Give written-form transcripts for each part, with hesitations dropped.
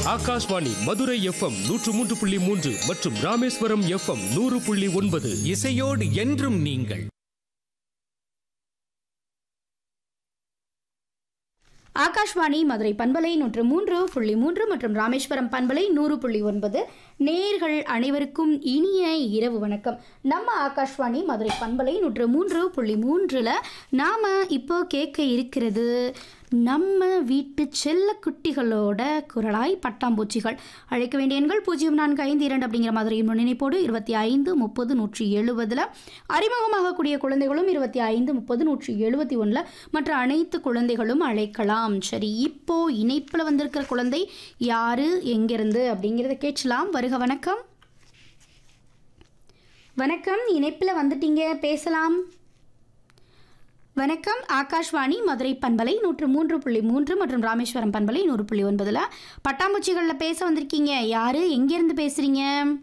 Akashvani Madurai FM 103.3 மற்றும் Rameswaram FM 100.9. இசையோடு என்றும் நீங்கள். ஆகாஷ்வாணி மதுரை பண்பலை 103.3 மற்றும் ராமேஸ்வரம் பண்பலை 100.9. நேயர்கள் அனைவருக்கும் இனிய இரவு வணக்கம். நம்ம ஆகாஷ்வாணி மதுரை பண்பலை 103.3ல் நாம் இப்போ கேட்க இருக்கிறது நம்ம வீட்டு செல்ல குட்டிகளோட குரலாய் பட்டாம்பூச்சிகள். அழைக்க வேண்டிய எண்கள் 0452 அப்படிங்கிற மதுரையின் முன்னிணைப்போடு 25 30 170. அறிமுகமாகக்கூடிய குழந்தைகளும் 25 30 171 மற்ற அனைத்து குழந்தைகளும் அழைக்கலாம். சரி, இப்போ இணைப்பில் வந்திருக்கிற குழந்தை யாரு, எங்கிருந்து அப்படிங்கிறத கேட்கலாம். வருக. வணக்கம். வணக்கம், இணைப்பில் வந்துட்டீங்க, பேசலாம். வணக்கம். ஆகாஷ்வாணி மதுரை பண்பலை 103.3 மற்றும் ராமேஸ்வரம் பண்பலை 100.9 பட்டாம்பூச்சிகளில் பேச வந்திருக்கீங்க. யாரு, எங்கேருந்து பேசுறீங்க?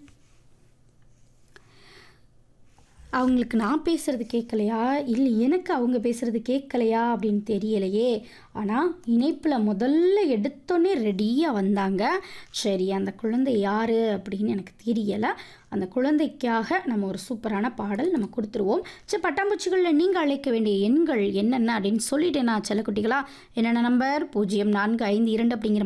அவங்களுக்கு நான் பேசுகிறது கேட்கலையா, இல்லை எனக்கு அவங்க பேசுகிறது கேட்கலையா அப்படின்னு தெரியலையே. ஆனால் இணைப்பில் முதல்ல எடுத்தோன்னே ரெடியாக வந்தாங்க. சரி, அந்த குழந்தை யார் அப்படின்னு எனக்கு தெரியலை. அந்த குழந்தைக்காக நம்ம ஒரு சூப்பரான பாடல் நம்ம கொடுத்துருவோம். சரி, பட்டாம்பூச்சிகளில் நீங்கள் அழைக்க வேண்டிய எண்கள் என்னென்ன அப்படின்னு சொல்லிட்டேன்னா செல்லக்குட்டிகளா. என்னென்ன நம்பர்? 0452 அப்படிங்கிற